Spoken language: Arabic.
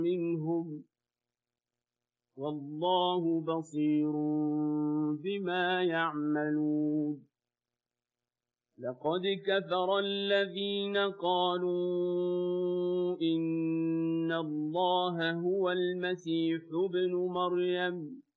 منهم والله بصير بما يعملون لقد كفر الذين قالوا إن الله هو المسيح ابن مريم